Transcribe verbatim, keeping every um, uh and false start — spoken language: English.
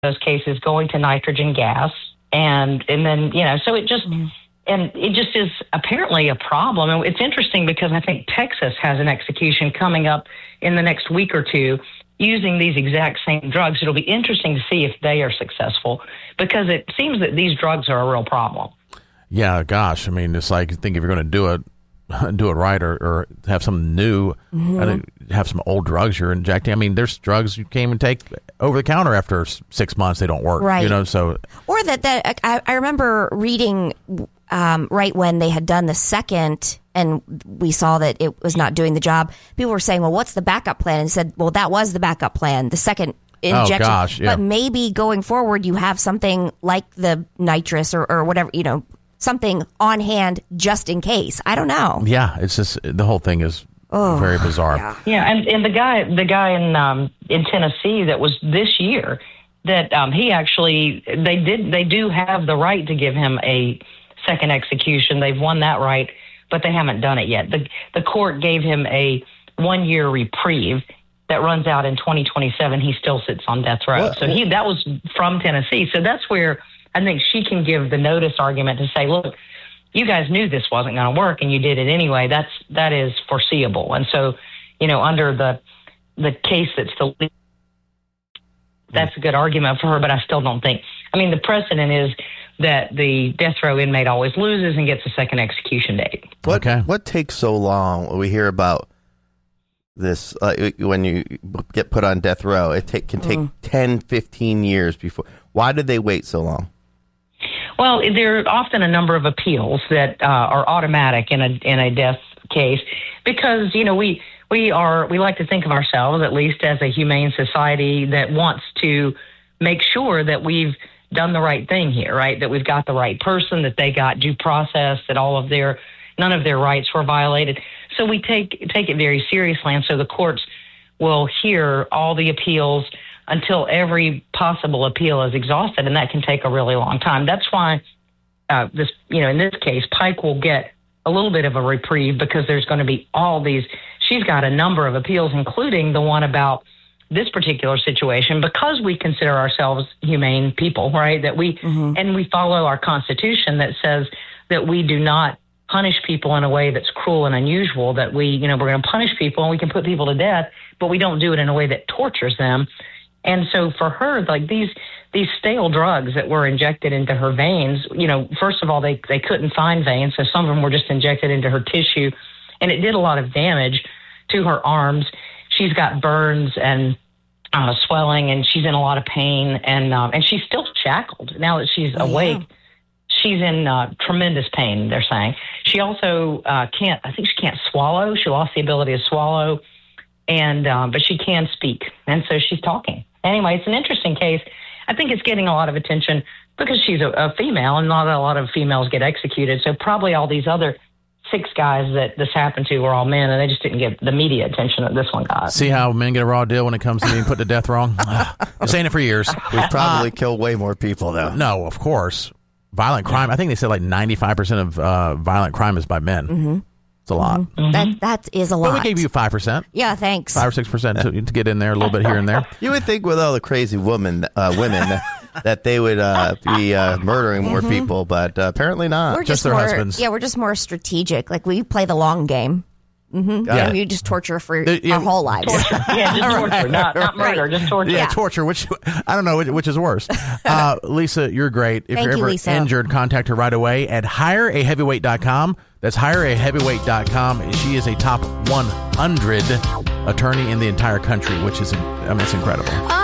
those cases going to nitrogen gas. And, and then, you know, so it just, mm. and it just is apparently a problem. And it's interesting because I think Texas has an execution coming up in the next week or two using these exact same drugs. It'll be interesting to see if they are successful, because it seems that these drugs are a real problem. Yeah, gosh. I mean, it's like, I think if you're going to do it, do it right, or, or have something new, mm-hmm. and have some old drugs you're injecting. I mean, there's drugs you can't even take over the counter after six months. They don't work. Right. You know, so. Or that, that I, I remember reading um, right when they had done the second and we saw that it was not doing the job. People were saying, well, what's the backup plan? And said, well, that was the backup plan. The second injection. Oh, gosh, yeah. But maybe going forward, you have something like the nitrous or, or whatever, you know, something on hand just in case. I don't know. Yeah, it's just the whole thing is oh, very bizarre. Yeah, yeah and, and the guy the guy in um, in Tennessee that was this year, that um, he actually they did they do have the right to give him a second execution. They've won that right, but they haven't done it yet. The the court gave him a one year reprieve that runs out in twenty twenty-seven. He still sits on death row. What? So he that was from Tennessee. So that's where I think she can give the notice argument to say, look, you guys knew this wasn't going to work and you did it anyway. That's, that is foreseeable. And so, you know, under the, the case that's the, that's a good argument for her, but I still don't think, I mean, the precedent is that the death row inmate always loses and gets a second execution date. What, okay. What takes so long? We hear about this, uh, when you get put on death row, it take, can take mm. ten, fifteen years before. Why did they wait so long? Well, there are often a number of appeals that uh, are automatic in a in a death case because, you know, we we are we like to think of ourselves, at least as a humane society that wants to make sure that we've done the right thing here, right? That we've got the right person, that they got due process, that all of their none of their rights were violated. So we take take it very seriously, and so the courts will hear all the appeals until every possible appeal is exhausted, and that can take a really long time. That's why uh, this, you know, in this case, Pike will get a little bit of a reprieve because there's going to be all these. She's got a number of appeals, including the one about this particular situation, because we consider ourselves humane people, right? That we mm-hmm. and we follow our Constitution that says that we do not punish people in a way that's cruel and unusual. That we, you know, we're going to punish people and we can put people to death, but we don't do it in a way that tortures them. And so for her, like these these stale drugs that were injected into her veins, you know, first of all, they, they couldn't find veins, so some of them were just injected into her tissue, and it did a lot of damage to her arms. She's got burns and uh, swelling, and she's in a lot of pain, and um, and she's still shackled. Now that she's oh, awake, yeah. she's in uh, tremendous pain, they're saying. She also uh, can't, I think she can't swallow. She lost the ability to swallow, and um, but she can speak, and so she's talking. Anyway, it's an interesting case. I think it's getting a lot of attention because she's a, a female, and not a lot of females get executed. So probably all these other six guys that this happened to were all men, and they just didn't get the media attention that this one got. See how men get a raw deal when it comes to being put to death wrong? Been saying it for years. We probably uh, kill way more people, though. No, of course. Violent crime. I think they said like ninety-five percent of uh, violent crime is by men. Mm-hmm. It's a lot. Mm-hmm. That That is a lot. But we gave you five percent. Yeah, thanks. five or six percent to, to get in there, a little bit here and there. You would think with all the crazy women, uh, women that, that they would uh, be uh, murdering more mm-hmm. people, but uh, apparently not. We're just, just their more, husbands. Yeah, we're just more strategic. Like, we play the long game. Mm-hmm. Yeah. And you just torture for Uh, yeah. our whole lives. Yeah, just torture, not, not murder, just torture. Yeah, Yeah. torture, which I don't know which, which is worse. Uh, Lisa, you're great. If Thank you're you, ever Lisa. injured, contact her right away at hire a heavyweight dot com. That's hire a heavyweight dot com. She is a top one hundred attorney in the entire country, which is, I mean, it's incredible.